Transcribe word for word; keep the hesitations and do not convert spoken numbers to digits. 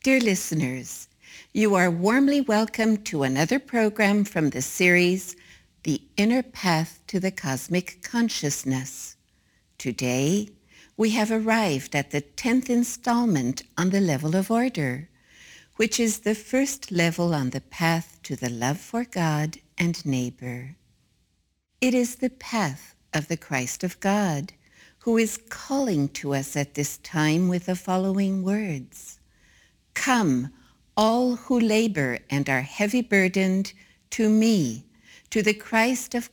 Dear listeners, you are warmly welcome to another program from the series, The Inner Path to the Cosmic Consciousness. Today, we have arrived at the tenth installment on the level of order, which is the first level on the path to the love for God and neighbor. It is the path of the Christ of God, who is calling to us at this time with the following words: "Come, all who labor and are heavy burdened, to me, to the Christ of